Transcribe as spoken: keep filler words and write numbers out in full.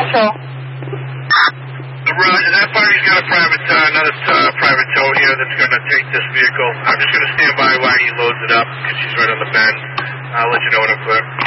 show. Roger, that party's got a private, uh, another uh, private tow here that's going to take this vehicle. I'm just going to stand by while he loads it up because she's right on the bend. I'll let you know when I'm clear.